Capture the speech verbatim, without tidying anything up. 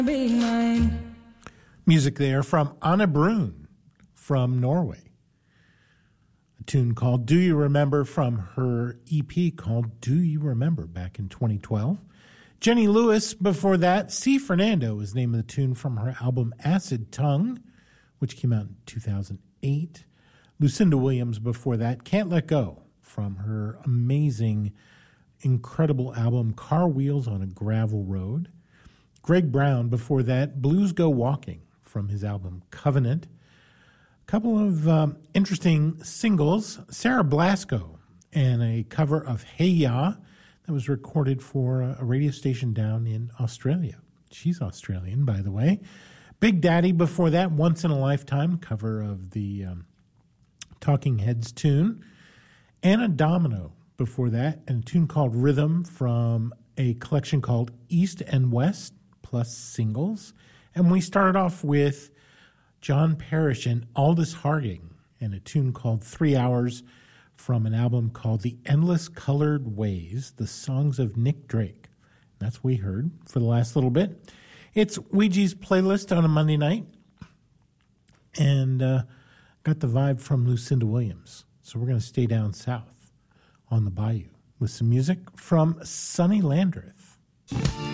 Be mine. Music there from Anna Brun from Norway. A tune called Do You Remember from her E P called Do You Remember back in twenty twelve. Jenny Lewis before that. C. Fernando was the name of the tune from her album Acid Tongue, which came out in two thousand eight. Lucinda Williams before that. Can't Let Go from her amazing, incredible album Car Wheels on a Gravel Road. Greg Brown before that. Blues Go Walking from his album Covenant. A couple of um, interesting singles. Sarah Blasco and a cover of Hey Ya that was recorded for a radio station down in Australia. She's Australian, by the way. Big Daddy before that. Once in a Lifetime cover of the um, Talking Heads tune. Anna Domino before that, and a tune called Rhythm from a collection called East and West plus singles. And we started off with John Parrish and Aldous Harding and a tune called Three Hours from an album called The Endless Colored Ways, the songs of Nick Drake. That's what we heard for the last little bit. It's Ouija's playlist on a Monday night, and uh, got the vibe from Lucinda Williams. So we're going to stay down south on the bayou with some music from Sonny Landreth.